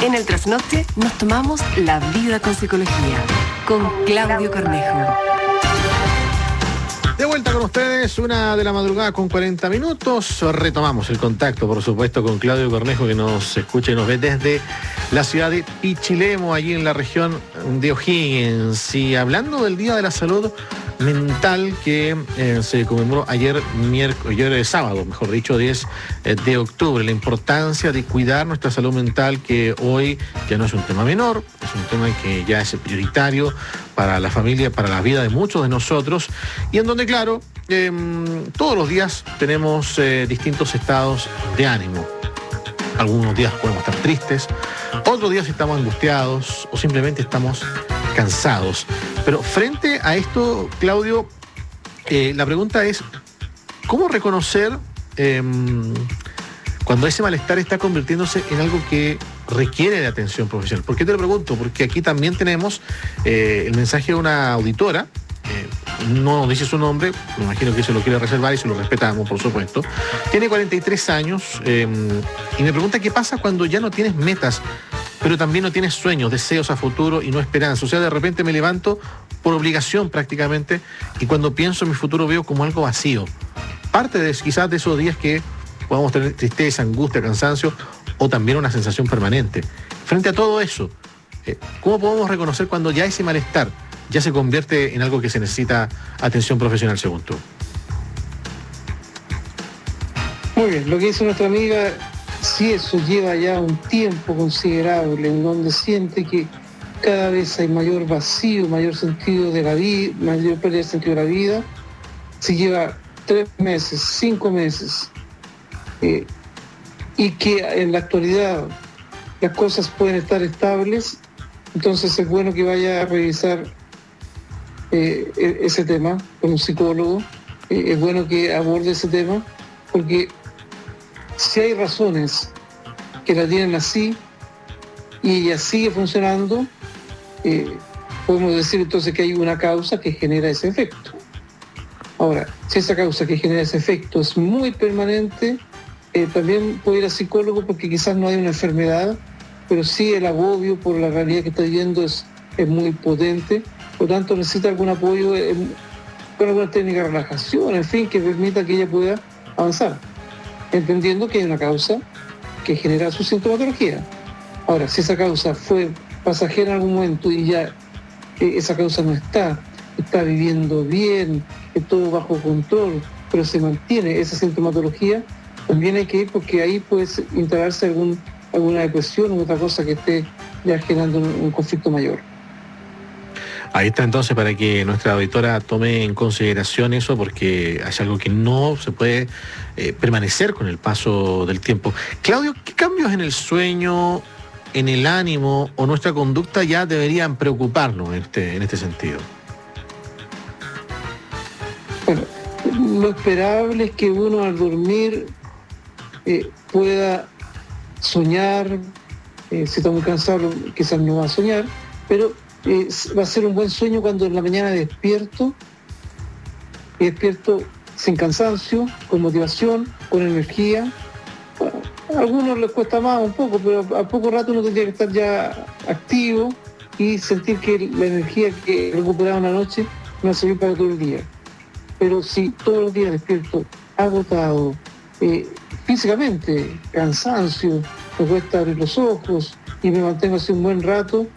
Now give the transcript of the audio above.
En el trasnoche nos tomamos la vida con psicología, con Claudio Cornejo. De vuelta con ustedes, 1 de la madrugada con 40 minutos. Retomamos el contacto, por supuesto, con Claudio Cornejo, que nos escucha y nos ve desde la ciudad de Pichilemu, allí en la región de O'Higgins. Y hablando del Día de la Salud Mental que se conmemoró ayer sábado, mejor dicho, 10 de octubre, la importancia de cuidar nuestra salud mental, que hoy ya no es un tema menor, es un tema que ya es prioritario para la familia, para la vida de muchos de nosotros, y en donde, claro, todos los días tenemos distintos estados de ánimo. Algunos días podemos estar tristes, otros días estamos angustiados o simplemente estamos cansados. Pero frente a esto, Claudio, la pregunta es, ¿cómo reconocer cuando ese malestar está convirtiéndose en algo que requiere de atención profesional? ¿Por qué te lo pregunto? Porque aquí también tenemos el mensaje de una auditora, no nos dice su nombre, me imagino que se lo quiere reservar y se lo respetamos, por supuesto. Tiene 43 años y me pregunta qué pasa cuando ya no tienes metas, pero también no tienes sueños, deseos a futuro y no esperanza. O sea, de repente me levanto por obligación prácticamente y cuando pienso en mi futuro veo como algo vacío. Parte de quizás de esos días que podemos tener tristeza, angustia, cansancio o también una sensación permanente. Frente a todo eso, ¿cómo podemos reconocer cuando ya ese malestar ya se convierte en algo que se necesita atención profesional, según tú? Muy bien, lo que dice nuestra amiga, si eso lleva ya un tiempo considerable en donde siente que cada vez hay mayor vacío, mayor sentido de la vida, mayor pérdida de sentido de la vida, si lleva 3 meses, 5 meses, y que en la actualidad las cosas pueden estar estables, entonces es bueno que vaya a revisar ese tema con un psicólogo. Es bueno que aborde ese tema, porque si hay razones que la tienen así y ella sigue funcionando, podemos decir entonces que hay una causa que genera ese efecto. Ahora, si esa causa que genera ese efecto es muy permanente, también puede ir al psicólogo, porque quizás no hay una enfermedad, pero sí el agobio por la realidad que está viviendo es muy potente. Por lo tanto, necesita algún apoyo con alguna técnica de relajación, en fin, que permita que ella pueda avanzar, entendiendo que hay una causa que genera su sintomatología. Ahora, si esa causa fue pasajera en algún momento y ya esa causa no está viviendo bien, todo bajo control, pero se mantiene esa sintomatología, también hay que ir, porque ahí puede instalarse alguna depresión o otra cosa que esté ya generando un conflicto mayor. Ahí está entonces, para que nuestra auditora tome en consideración eso, porque es algo que no se puede permanecer con el paso del tiempo. Claudio, ¿qué cambios en el sueño, en el ánimo o nuestra conducta ya deberían preocuparnos en este sentido? Bueno, lo esperable es que uno al dormir pueda soñar. Si está muy cansado quizás no va a soñar, pero va a ser un buen sueño cuando en la mañana despierto sin cansancio, con motivación, con energía. A algunos les cuesta más un poco, pero a poco rato uno tendría que estar ya activo y sentir que la energía que recuperaba en la noche me va a servir para todo el día. Pero si todos los días despierto agotado, físicamente, cansancio, me cuesta abrir los ojos y me mantengo así un buen rato,